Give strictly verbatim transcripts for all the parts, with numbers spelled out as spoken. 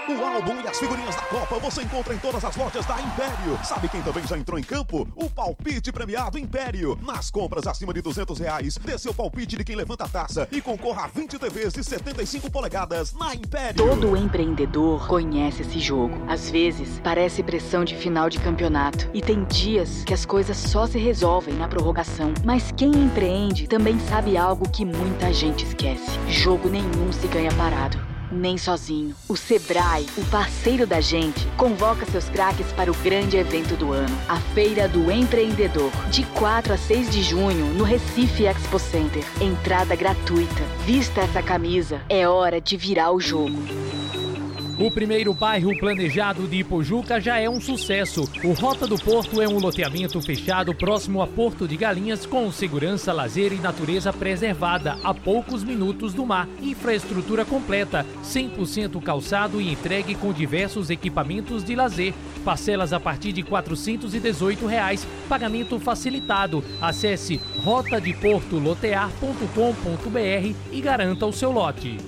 O álbum e as figurinhas da Copa você encontra em todas as lojas da Império. Sabe quem também já entrou em campo? O palpite premiado Império. Nas compras acima de duzentos reais, dê seu palpite de quem levanta a taça e concorra a vinte T Vs de setenta e cinco polegadas na Império. Todo empreendedor conhece esse jogo. Às vezes, parece pressão de final de campeonato. E tem dias que as coisas só se resolvem na prorrogação. Mas quem empreende também sabe algo que muita gente esquece. Jogo nenhum se ganha parado. Nem sozinho. O Sebrae, o parceiro da gente, convoca seus craques para o grande evento do ano, a Feira do Empreendedor, de quatro a seis de junho, no Recife Expo Center. Entrada gratuita. Vista essa camisa, é hora de virar o jogo. O primeiro bairro planejado de Ipojuca já é um sucesso. O Rota do Porto é um loteamento fechado próximo a Porto de Galinhas, com segurança, lazer e natureza preservada, a poucos minutos do mar. Infraestrutura completa, cem por cento calçado e entregue com diversos equipamentos de lazer. Parcelas a partir de quatrocentos e dezoito reais, pagamento facilitado. Acesse rota de porto lotear ponto com ponto br e garanta o seu lote.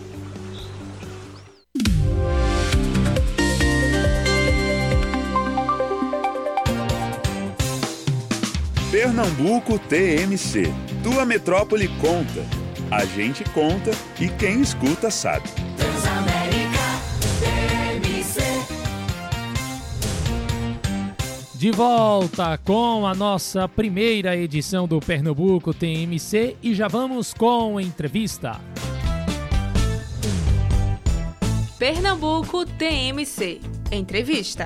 Pernambuco T M C. Tua metrópole conta. A gente conta e quem escuta sabe. Transamérica T M C. De volta com a nossa primeira edição do Pernambuco T M C e já vamos com a entrevista. Pernambuco T M C. Entrevista.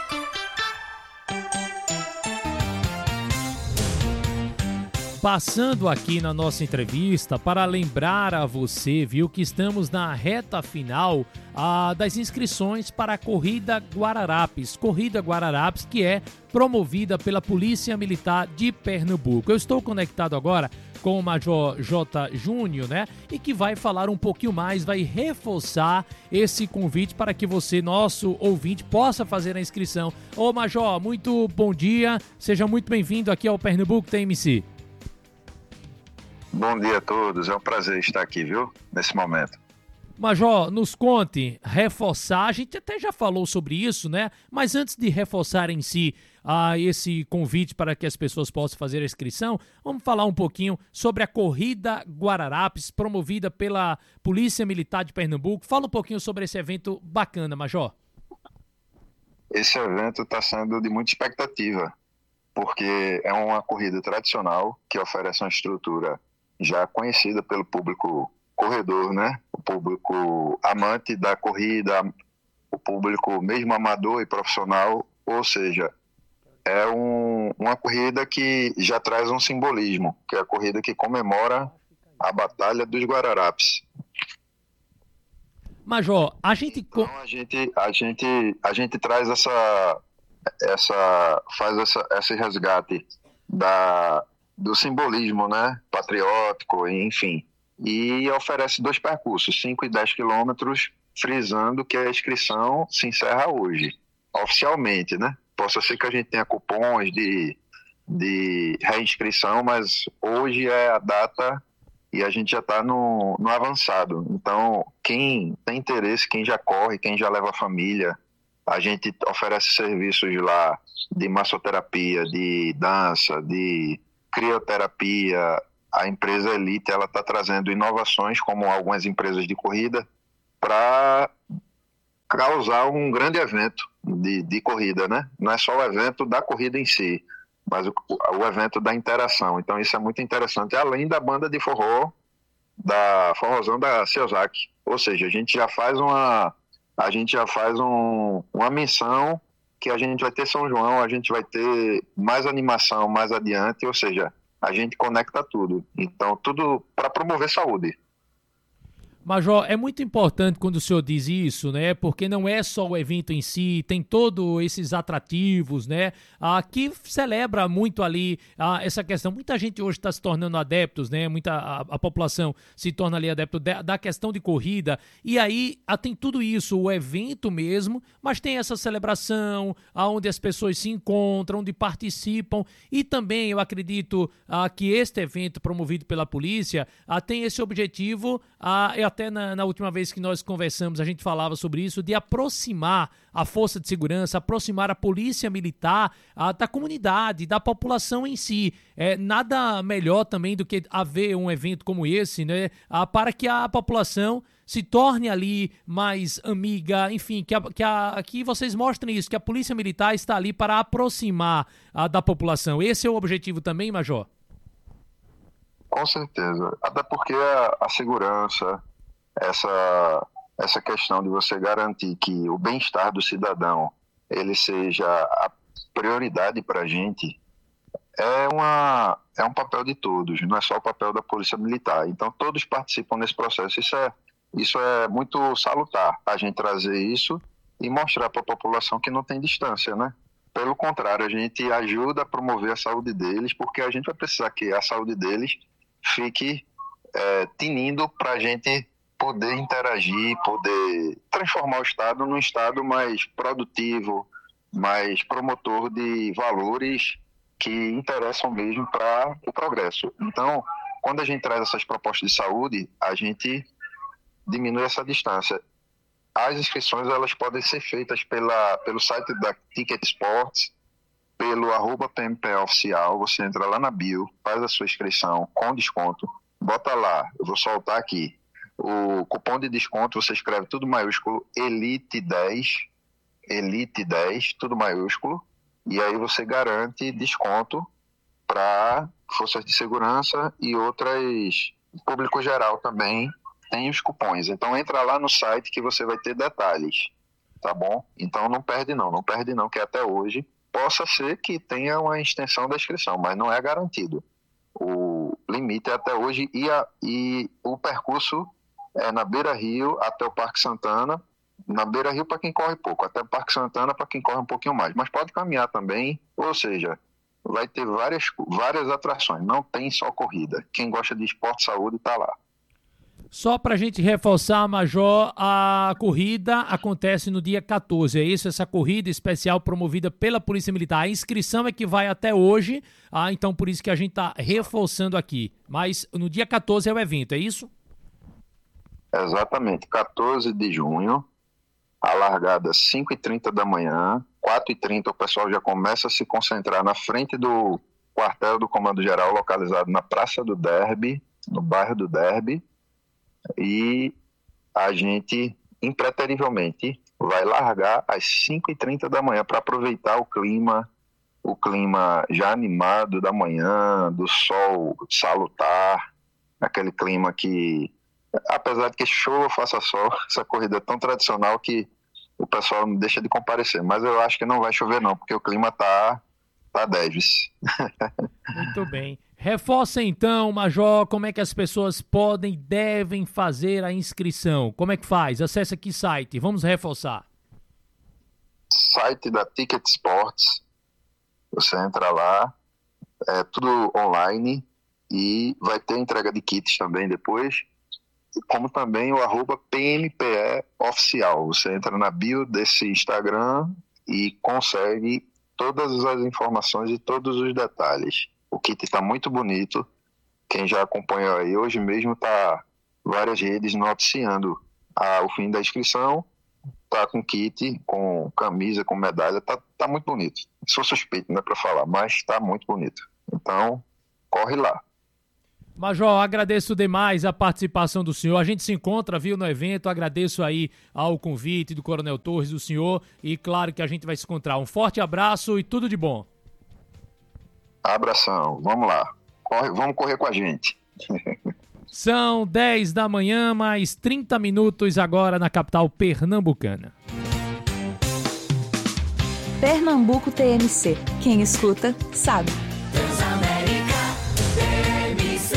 Passando aqui na nossa entrevista para lembrar a você, viu, que estamos na reta final ah, das inscrições para a Corrida Guararapes. Corrida Guararapes que é promovida pela Polícia Militar de Pernambuco. Eu estou conectado agora com o Major J. Júnior, né? E que vai falar um pouquinho mais, vai reforçar esse convite para que você, nosso ouvinte, possa fazer a inscrição. Ô Major, muito bom dia, seja muito bem-vindo aqui ao Pernambuco T M C. Bom dia a todos, é um prazer estar aqui, viu, nesse momento. Major, nos conte, reforçar, a gente até já falou sobre isso, né? Mas antes de reforçar em si ah, esse convite para que as pessoas possam fazer a inscrição, vamos falar um pouquinho sobre a Corrida Guararapes, promovida pela Polícia Militar de Pernambuco. Fala um pouquinho sobre esse evento bacana, Major. Esse evento está sendo de muita expectativa, porque é uma corrida tradicional que oferece uma estrutura já conhecida pelo público corredor, né? O público amante da corrida, o público mesmo amador e profissional, ou seja, é um, uma corrida que já traz um simbolismo, que é a corrida que comemora a Batalha dos Guararapes. Major, a gente... Então, a gente, a gente, a gente traz essa, essa faz essa, esse resgate da, do simbolismo, né, patriótico, enfim, e oferece dois percursos, cinco e dez quilômetros, frisando que a inscrição se encerra hoje, oficialmente, né? Possa ser que a gente tenha cupons de, de reinscrição, mas hoje é a data e a gente já está no, no avançado. Então, quem tem interesse, quem já corre, quem já leva a família, a gente oferece serviços lá de massoterapia, de dança, de crioterapia. A empresa Elite ela está trazendo inovações, como algumas empresas de corrida, para causar um grande evento de, de corrida, né? Não é só o evento da corrida em si, mas o, o evento da interação. Então isso é muito interessante, além da banda de forró, da forrozão da Seozac. Ou seja, a gente já faz uma, a gente já faz um, uma menção que a gente vai ter São João, a gente vai ter mais animação mais adiante, ou seja, a gente conecta tudo. Então, tudo para promover saúde. Major, é muito importante quando o senhor diz isso, né? Porque não é só o evento em si, tem todos esses atrativos, né? Ah, que celebra muito ali ah, essa questão. Muita gente hoje está se tornando adeptos, né? Muita, a, a população se torna ali adepto da, da questão de corrida. E aí ah, tem tudo isso, o evento mesmo, mas tem essa celebração, onde as pessoas se encontram, onde participam. E também eu acredito ah, que este evento promovido pela polícia ah, tem esse objetivo, ah, até na, na última vez que nós conversamos, a gente falava sobre isso, de aproximar a força de segurança, aproximar a polícia militar a, da comunidade, da população em si. É, nada melhor também do que haver um evento como esse, né, a, para que a população se torne ali mais amiga, enfim, que, a, que, a, que vocês mostrem isso, que a polícia militar está ali para aproximar a, da população. Esse é o objetivo também, Major? Com certeza, até porque a, a segurança, essa, essa questão de você garantir que o bem-estar do cidadão ele seja a prioridade para a gente, é, uma, é um papel de todos, não é só o papel da Polícia Militar. Então todos participam desse processo, isso é, isso é muito salutar, a gente trazer isso e mostrar para a população que não tem distância, né? Pelo contrário, a gente ajuda a promover a saúde deles, porque a gente vai precisar que a saúde deles fique é, tinindo para a gente poder interagir, poder transformar o Estado num Estado mais produtivo, mais promotor de valores que interessam mesmo para o progresso. Então, quando a gente traz essas propostas de saúde, a gente diminui essa distância. As inscrições elas podem ser feitas pela, pelo site da Ticket Sports, pelo arroba P M P E oficial, você entra lá na bio, faz a sua inscrição com desconto, bota lá, eu vou soltar aqui, o cupom de desconto, você escreve tudo maiúsculo, Elite dez, Elite dez, tudo maiúsculo, e aí você garante desconto para forças de segurança e outras, público geral também tem os cupons. Então entra lá no site que você vai ter detalhes, tá bom? Então não perde não, não perde não, que até hoje possa ser que tenha uma extensão da inscrição, mas não é garantido. O limite é até hoje e, a, e o percurso é na Beira Rio até o Parque Santana, na Beira Rio para quem corre pouco, até o Parque Santana para quem corre um pouquinho mais, mas pode caminhar também, ou seja, vai ter várias, várias atrações, não tem só corrida. Quem gosta de esporte e saúde está lá. Só para a gente reforçar, Major, a corrida acontece no dia quatorze, é isso? Essa corrida especial promovida pela Polícia Militar. A inscrição é que vai até hoje, ah, então por isso que a gente está reforçando aqui. Mas no dia quatorze é o evento, é isso? Exatamente, quatorze de junho, a largada cinco e trinta da manhã, quatro e trinta o pessoal já começa a se concentrar na frente do quartel do Comando Geral, localizado na Praça do Derby, no bairro do Derby. E a gente, impreterivelmente, vai largar às cinco e trinta da manhã para aproveitar o clima, o clima já animado da manhã, do sol salutar, aquele clima que, apesar de que chova, faça sol, essa corrida é tão tradicional que o pessoal não deixa de comparecer. Mas eu acho que não vai chover não, porque o clima tá, tá dez. Muito bem. Reforça então, Major, como é que as pessoas podem, devem fazer a inscrição. Como é que faz? Acesse aqui o site. Vamos reforçar. Site da Ticket Sports. Você entra lá, é tudo online e vai ter entrega de kits também depois, como também o arroba P M P E oficial. Você entra na bio desse Instagram e consegue todas as informações e todos os detalhes. O kit está muito bonito. Quem já acompanha aí, hoje mesmo está várias redes noticiando ah, o fim da inscrição. Tá com kit, com camisa, com medalha. Tá, tá muito bonito. Sou suspeito, não é para falar, mas está muito bonito. Então, corre lá. Major, agradeço demais a participação do senhor. A gente se encontra, viu, no evento. Agradeço aí ao convite do Coronel Torres, do senhor. E claro que a gente vai se encontrar. Um forte abraço e tudo de bom. Abração, vamos lá. Corre, vamos correr com a gente. São dez da manhã, mais trinta minutos agora na capital pernambucana. Pernambuco T M C. Quem escuta, sabe. Transamérica T M C.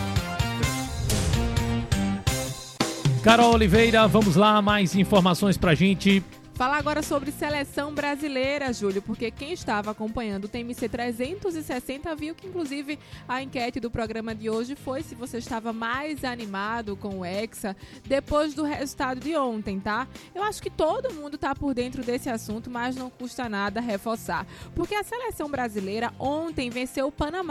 Carol Oliveira, vamos lá, mais informações pra gente. Falar agora sobre seleção brasileira, Júlio, porque quem estava acompanhando o T M C trezentos e sessenta viu que, inclusive, a enquete do programa de hoje foi se você estava mais animado com o Hexa depois do resultado de ontem, tá? Eu acho que todo mundo tá por dentro desse assunto, mas não custa nada reforçar, porque a seleção brasileira ontem venceu o Panamá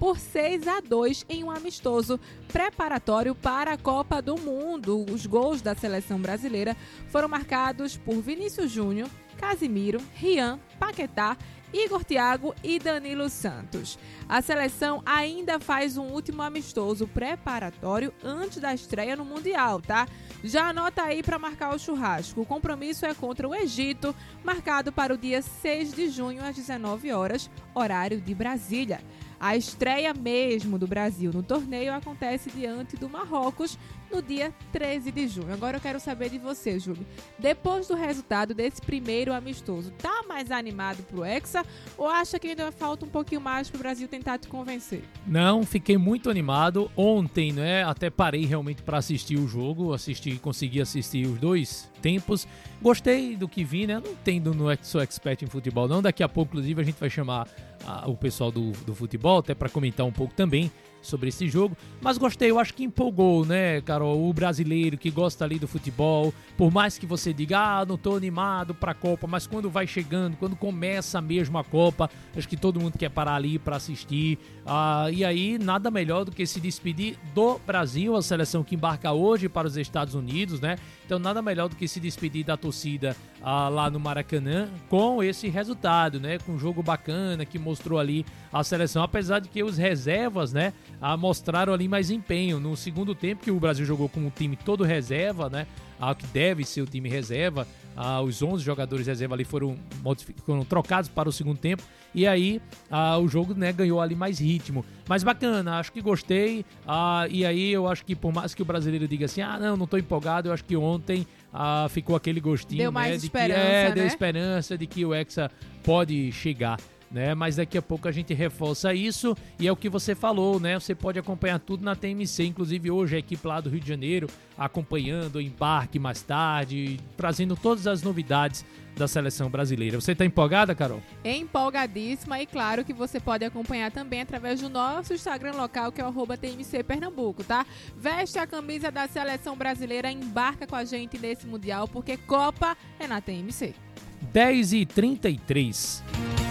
por seis a dois em um amistoso preparatório para a Copa do Mundo. Os gols da seleção brasileira foram marcados por Vinícius Júnior, Casimiro, Rian, Paquetá, Igor Thiago e Danilo Santos. A seleção ainda faz um último amistoso preparatório antes da estreia no Mundial, tá? Já anota aí para marcar o churrasco. O compromisso é contra o Egito, marcado para o dia seis de junho às dezenove horas, horário de Brasília. A estreia mesmo do Brasil no torneio acontece diante do Marrocos no dia treze de junho. Agora eu quero saber de você, Júlio. Depois do resultado desse primeiro amistoso, tá mais animado pro Hexa ou acha que ainda falta um pouquinho mais pro Brasil tentar te convencer? Não, fiquei muito animado. Ontem, né, até parei realmente para assistir o jogo, assisti, consegui assistir os dois tempos. Gostei do que vi, né? Não entendo, não sou expert em futebol, não. Daqui a pouco, inclusive, a gente vai chamar a, o pessoal do, do futebol até para comentar um pouco também sobre esse jogo, mas gostei, eu acho que empolgou, né, Carol, o brasileiro que gosta ali do futebol, por mais que você diga, ah, não tô animado pra Copa, mas quando vai chegando, quando começa mesmo a Copa, acho que todo mundo quer parar ali pra assistir, ah, e aí nada melhor do que se despedir do Brasil, a seleção que embarca hoje para os Estados Unidos, né, então nada melhor do que se despedir da torcida ah, lá no Maracanã com esse resultado, né, com um jogo bacana que mostrou ali a seleção, apesar de que os reservas, né, Ah, mostraram ali mais empenho no segundo tempo, que o Brasil jogou com o time todo reserva, né? Ah, que deve ser o time reserva. Ah, os onze jogadores reserva ali foram, foram trocados para o segundo tempo. E aí ah, o jogo, né, ganhou ali mais ritmo. Mas bacana, acho que gostei. Ah, e aí eu acho que por mais que o brasileiro diga assim, ah não, não tô empolgado, eu acho que ontem ah, ficou aquele gostinho, deu mais né, esperança, de que, é, né? deu esperança de que o Hexa pode chegar. Né, mas daqui a pouco a gente reforça isso e é o que você falou, né? Você pode acompanhar tudo na T M C, inclusive hoje a equipe lá do Rio de Janeiro acompanhando o embarque mais tarde, trazendo todas as novidades da seleção brasileira. Você tá empolgada, Carol? Empolgadíssima e claro que você pode acompanhar também através do nosso Instagram local, que é o arroba T M C Pernambuco, tá? Veste a camisa da seleção brasileira, embarca com a gente nesse Mundial, porque Copa é na T M C. dez e trinta e três.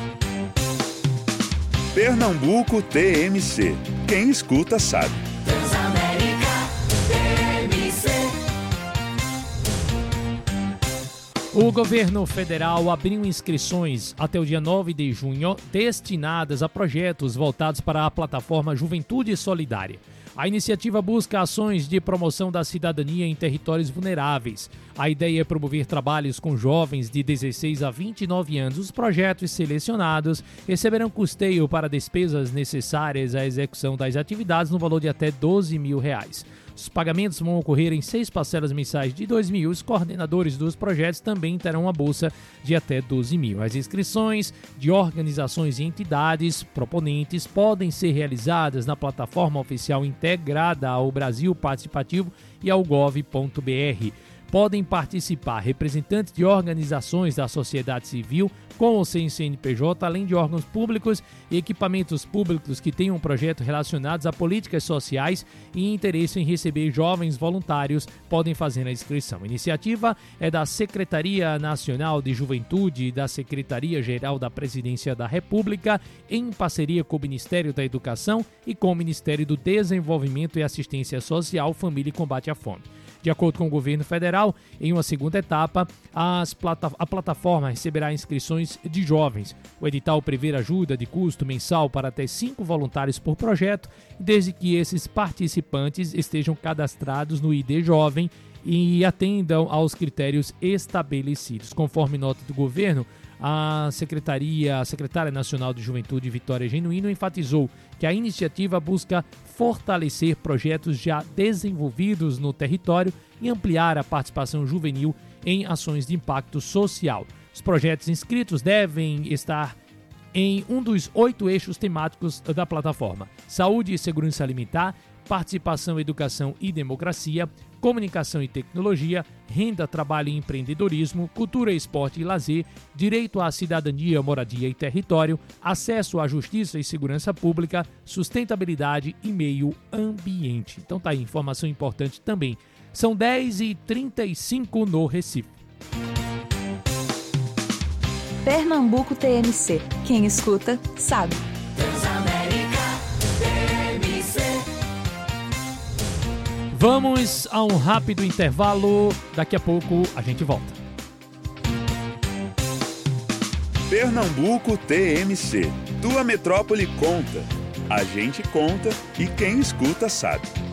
Pernambuco T M C. Quem escuta sabe. Transamérica T M C. O governo federal abriu inscrições até o dia nove de junho destinadas a projetos voltados para a plataforma Juventude Solidária. A iniciativa busca ações de promoção da cidadania em territórios vulneráveis. A ideia é promover trabalhos com jovens de dezesseis a vinte e nove anos. Os projetos selecionados receberão custeio para despesas necessárias à execução das atividades no valor de até doze mil reais. Os pagamentos vão ocorrer em seis parcelas mensais de dois mil. Os coordenadores dos projetos também terão uma bolsa de até doze mil. As inscrições de organizações e entidades proponentes podem ser realizadas na plataforma oficial integrada ao Brasil Participativo e ao gov ponto br. Podem participar representantes de organizações da sociedade civil com ou sem C N P J, além de órgãos públicos e equipamentos públicos que tenham um projeto relacionados a políticas sociais e interesse em receber jovens voluntários podem fazer a inscrição. A iniciativa é da Secretaria Nacional de Juventude e da Secretaria-Geral da Presidência da República, em parceria com o Ministério da Educação e com o Ministério do Desenvolvimento e Assistência Social, Família e Combate à Fome. De acordo com o governo federal, em uma segunda etapa, as plata- a plataforma receberá inscrições de jovens. O edital prevê ajuda de custo mensal para até cinco voluntários por projeto, desde que esses participantes estejam cadastrados no I D Jovem e atendam aos critérios estabelecidos. Conforme nota do governo, a Secretaria, a Secretária Nacional de Juventude, Vitória Genuíno, enfatizou que a iniciativa busca fortalecer projetos já desenvolvidos no território e ampliar a participação juvenil em ações de impacto social. Os projetos inscritos devem estar em um dos oito eixos temáticos da plataforma: saúde e segurança alimentar, participação, educação e democracia, comunicação e tecnologia, renda, trabalho e empreendedorismo, cultura, esporte e lazer, direito à cidadania, moradia e território, acesso à justiça e segurança pública, sustentabilidade e meio ambiente. Então tá aí, informação importante também. São dez e trinta e cinco no Recife. Pernambuco T M C. Quem escuta, sabe. Transamérica T Vamos a um rápido intervalo. Daqui a pouco a gente volta. Pernambuco T M C. Tua metrópole conta. A gente conta e quem escuta sabe.